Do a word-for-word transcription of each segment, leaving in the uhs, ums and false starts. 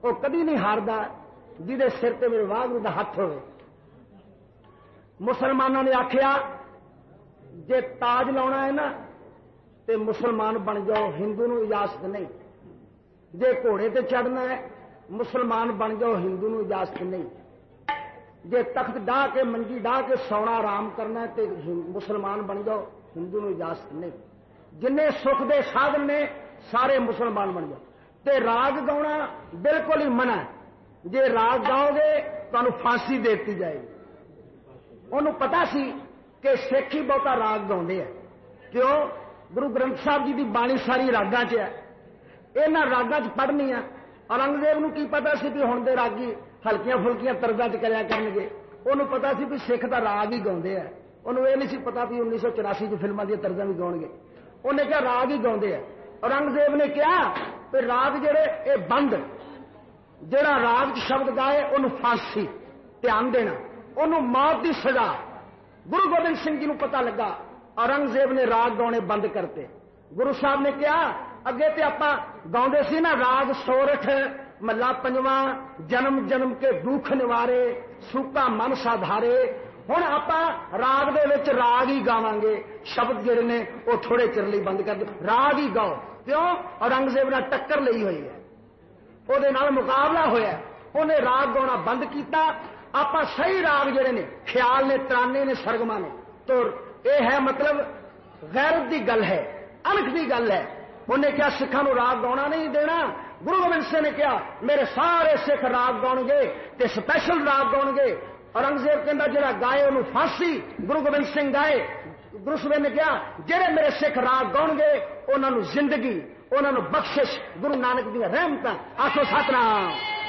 वो कदी नहीं हारदा जिहदे सिर ते मेरे वाहगुरू दा हथ होवे। मुसलमानों ने आखिया जे ताज लाउणा है ना ते मुसलमान बन जाओ, हिंदू नूं इजाजत नहीं। जे घोड़े ते चढ़ना है मुसलमान बन जाओ, हिंदू नूं इजाजत नहीं। जे तख्त डाह के मंजी डाह के सौना आराम करना है तो मुसलमान बन जाओ, हिंदू नूं इजाजत नहीं। जिन्ने सुख दे साधन ने सारे मुसलमान बन जाओ। ते राग गाउणा बिल्कुल ही मना है। जे राग गाओगे तुहानूं फांसी दे दी जाएगी। उन्होंने पता सी कि सिख ही बहुता राग गाउंदे है। क्यों? गुरु ग्रंथ साहब जी की बाणी सारी रागां च है। इन्हां रागां च पढ़नी है। औरंगजेब नूं की पता सी भी हुण दे रागी हल्कियां फुल्कियां तर्जां च करिया करनगे। उन्होंने पता सी भी सिख दा राग ही गाउंदे है। उन्होंने ये नहीं सी पता भी उन्नीस सौ चौरासी च फिल्मां दी तर्जां भी गाउणगे। उन्हें कहा राग ही गाउंदे है। औरंगजेब ने कहा कि राग जेड़े ये बंद, जेड़ा राग च शब्द गाए उन्होंने फांसी, ध्यान देना, उन्होंने मौत की सजा। गुरु गोबिंद सिंह जी को पता लगा, औरंगजेब ने राग गाने बंद करते। गुरु साहब ने कहा अगे तो आप गाँदे सी ना राग सोरठ, महला पंजवा, जन्म जन्म के दुख निवारे, सूखा मन साधारे। हुण आप राग दे विच राग ही गावांगे। शब्द जिहड़े ने वो थोड़े चिर लई बंद कर दो, राग ही गाओ। क्यों? औरंगजेब ने टक्कर लई हुई है, उहदे नाल मुकाबला होया, उन्हें राग गाना बंद किया। आप सही राग जिहड़े ने, ख्याल ने, तराने ने, सरगमा ने, तो यह है मतलब गैरत की गल है, अनख की गल है। उन्हें क्या सिखा नूं राग गाना नहीं देना। गुरु गोबिंद सिंह ने कहा मेरे सारे सिख राग गाउणगे ते स्पैशल राग गाउणगे। औरंगजेब कहता जिहड़ा गाए उन्होंने फांसी। गुरु गोबिंद सिंह गाए। गुरु साहिब ने कहा जिहड़े मेरे सिख राग गाउणगे उन्होंने जिंदगी, उन्होंने बख्शिश, गुरु नानक दी रहमतां। आखो सतनाम।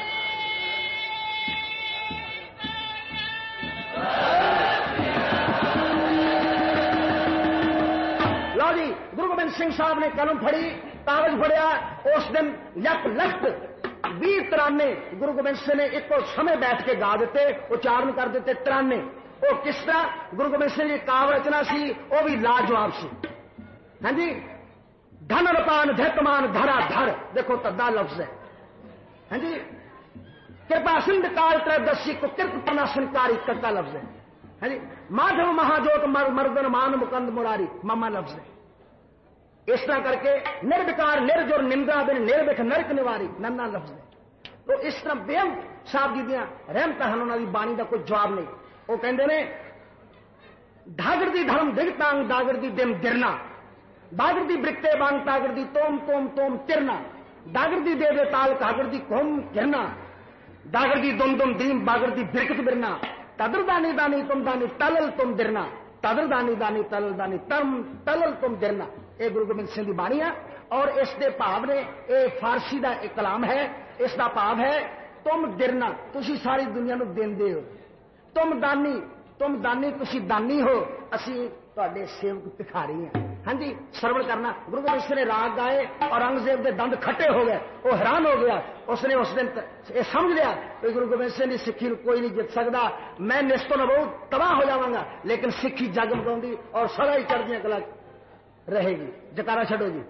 लो जी, गुरु गोबिंद सिंह साहब ने कलम फड़ी, कागज फड़िया। उस दिन यक लखत भी तराने गुरु गोबिंद सिंह ने एक समय बैठ के गा देते, उच्चारण कर देते तराने। वो किस तरह? गुरु गोबिंद सिंह की काव्य रचना सी, वो भी लाजवाब सी। हाँ जी, धन रपान धैतमान धरा धर, देखो तद्दा लफ्ज है। हाँ जी, कृपा सिंध काल त्रयोदशी को कृप प्रनाशनकारी कत्ता लफ्ज है। हाँ जी, माधव महाजोत मर, मर्दन मान मुकंद मुरारी मामा लफ्ज है। इस तरह करके निर्विकार निर्जुर निंदा बिन निर्विख नरक निवारी नन्ना लफ्ज है। तो इस तरह बेअंत साहब जी दियां रहमतां हन, उन्हां दी बाणी दा कोई जवाब नहीं। वो कहंदे ने धागर दी धर्म दिगतांग दागर दी दिम दिरना, बागर दी ब्रिकते बांग तागर दी तोम तोम तोम तिरना, दागर दी दे दे ताल कागर दी कोम किरना, दागर दी दुम दुम दीम बागर दी बिरकत बिरना, तदर दानी दानी तुम दानी तलल तुम दिरना, तदर दानी दानी तलल दानी तम तलल तुम दिरना। ये गुरु गोबिंद सिंह की बाणी है। और इसके भाव ने, ये फारसी का एक कलाम है, इसका भाव है तुम दिरना, तुसी सारी दुनिया को देंदे हो। तुम दानी, तुम दानी, तुसी दानी हो, असी तुहाडे सेवक भिखारी हैं। हाँ जी, श्रवण करना। गुरु गोबिंद सिंह ने राग गाए, औरंगजेब के दंद खट्टे हो गए, वो हैरान हो गया। उसने उस दिन ये समझ लिया कि गुरु गोबिंद सिंह की सिक्खी कोई नहीं जित सकता, मैं निस्तो न बहुत तबाह हो जावांगा, लेकिन सिक्खी जगमगाउंदी और सदा ही चढ़दियां कला रहेगी। जकारा छड़ो जी।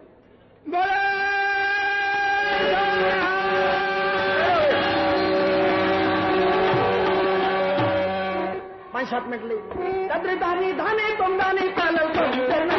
पांच सात मिनट ले। कद्र दानी धाने तुम दानी तलल तुम करना,